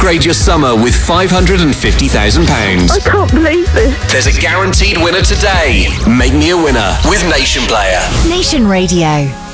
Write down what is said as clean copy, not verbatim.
Upgrade your summer with £550,000. I can't believe this. There's a guaranteed winner today. Make me a winner with Nation Player. Nation Radio.